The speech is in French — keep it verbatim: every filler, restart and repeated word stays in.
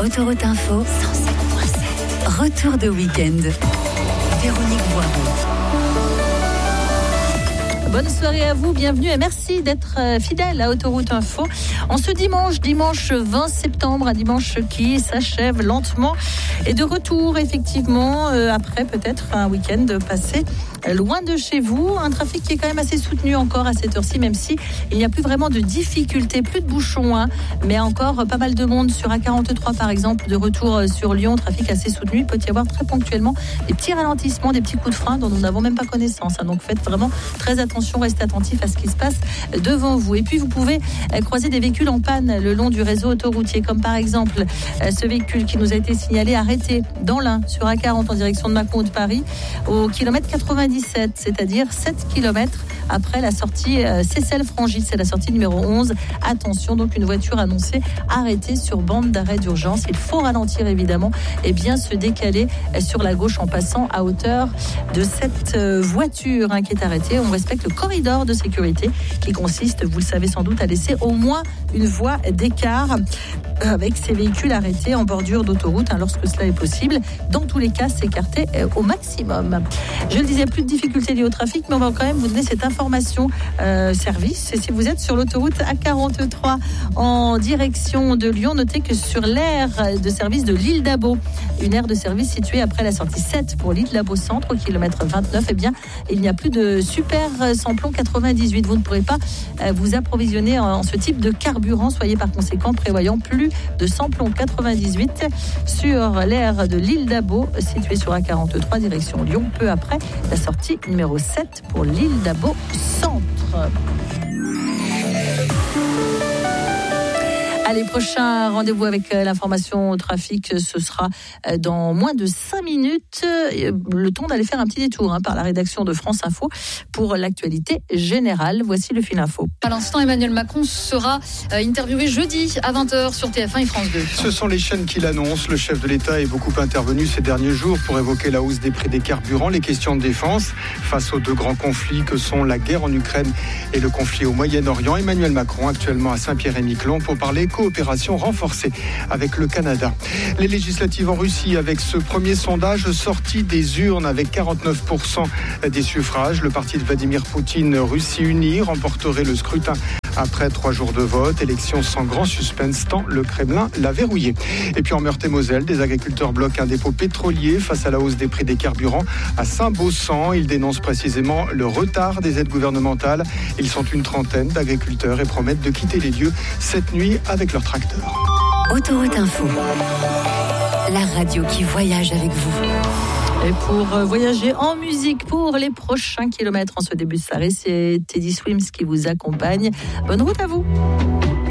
Autoroute Info, cent sept virgule sept. Retour de week-end. Véronique Voiron. Bonne soirée à vous, bienvenue et merci d'être fidèle à Autoroute Info. En ce dimanche, dimanche vingt septembre, un dimanche qui s'achève lentement et de retour effectivement, euh, après peut-être un week-end passé loin de chez vous. Un trafic qui est quand même assez soutenu encore à cette heure-ci, même si il n'y a plus vraiment de difficultés, plus de bouchons, hein, mais encore pas mal de monde sur A quarante-trois par exemple, de retour sur Lyon, trafic assez soutenu. Il peut y avoir très ponctuellement des petits ralentissements, des petits coups de frein dont nous n'avons même pas connaissance, hein, donc faites vraiment très attention, restez attentifs à ce qui se passe devant vous. Et puis vous pouvez croiser des véhicules en panne le long du réseau autoroutier, comme par exemple ce véhicule qui nous a été signalé arrêté dans l'Ain sur A quarante en direction de Mâcon de Paris au kilomètre quatre-vingt-dix-sept, c'est-à-dire sept kilomètres après la sortie Seyssel-Frangis, c'est la sortie numéro onze. Attention, donc une voiture annoncée arrêtée sur bande d'arrêt d'urgence. Il faut ralentir évidemment et bien se décaler sur la gauche en passant à hauteur de cette voiture hein, qui est arrêtée. On respecte le corridor de sécurité qui consiste, vous le savez sans doute, à laisser au moins une voie d'écart avec ces véhicules arrêtés en bordure d'autoroute hein, lorsque cela est possible. Dans tous les cas, s'écarter au maximum. Je le disais, plus de difficultés liées au trafic, mais on va quand même vous donner cette information euh, service. Et si vous êtes sur l'autoroute A quarante-trois en direction de Lyon, notez que sur l'aire de service de l'île d'Abo, une aire de service située après la sortie sept pour l'île d'Abo Centre au kilomètre vingt-neuf, eh bien, il n'y a plus de super samplon quatre-vingt-dix-huit. Vous ne pourrez pas euh, vous approvisionner en, en ce type de carburant. Soyez par conséquent prévoyant plus de samplon quatre-vingt-dix-huit sur l'aire de l'île d'Abo située sur A quarante-trois direction Lyon, peu après la sortie numéro sept pour l'île d'Abo Centre. Allez, prochain rendez-vous avec l'information au trafic, ce sera dans moins de cinq minutes. Le temps d'aller faire un petit détour hein, par la rédaction de France Info pour l'actualité générale. Voici le fil info. À l'instant, Emmanuel Macron sera interviewé jeudi à vingt heures sur T F un et France deux. Ce sont les chaînes qui l'annoncent. Le chef de l'État est beaucoup intervenu ces derniers jours pour évoquer la hausse des prix des carburants, les questions de défense face aux deux grands conflits que sont la guerre en Ukraine et le conflit au Moyen-Orient. Emmanuel Macron actuellement à Saint-Pierre-et-Miquelon pour parler coopération renforcée avec le Canada. Les législatives en Russie avec ce premier sondage sorti des urnes avec quarante-neuf pour cent des suffrages. Le parti de Vladimir Poutine, Russie Unie, remporterait le scrutin après trois jours de vote. Élection sans grand suspense tant le Kremlin l'a verrouillé. Et puis en Meurthe-et-Moselle, des agriculteurs bloquent un dépôt pétrolier face à la hausse des prix des carburants à Saint-Baussan. Ils dénoncent précisément le retard des aides gouvernementales. Ils sont une trentaine d'agriculteurs et promettent de quitter les lieux cette nuit avec leur tracteur. Autoroute Info, la radio qui voyage avec vous. Et pour voyager en musique pour les prochains kilomètres en ce début de soirée, c'est Teddy Swims qui vous accompagne. Bonne route à vous.